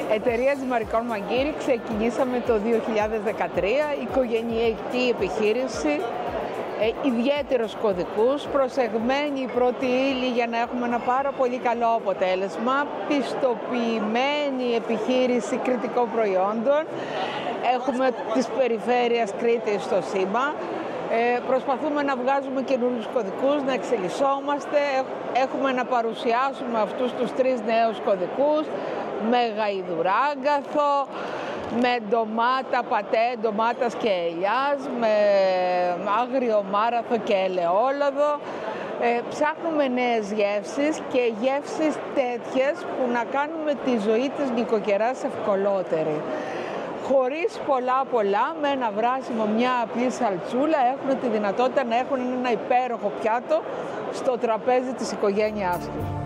Εταιρεία Ζυμαρικών Μαγκύρη ξεκινήσαμε το 2013, οικογενειακή επιχείρηση, ιδιαίτερους κωδικούς, προσεγμένη η πρώτη ύλη για να έχουμε ένα πάρα πολύ καλό αποτέλεσμα, πιστοποιημένη επιχείρηση κριτικών προϊόντων. Έχουμε της περιφέρειας Κρήτης στο σήμα. Προσπαθούμε να βγάζουμε καινούριους κωδικούς, να εξελισσόμαστε. Έχουμε να παρουσιάσουμε αυτούς τους 3 νέους κωδικούς με γαϊδουράγκαθο, με ντομάτα πατέ, ντομάτας και ελιάς, με άγριο μάραθο και ελαιόλαδο. Ψάχνουμε νέες γεύσεις και γεύσεις τέτοιες που να κάνουμε τη ζωή της νοικοκυράς ευκολότερη. Χωρίς πολλά, με ένα βράσιμο, μια απλή σαλτσούλα, έχουν τη δυνατότητα να έχουν ένα υπέροχο πιάτο στο τραπέζι της οικογένειάς τους.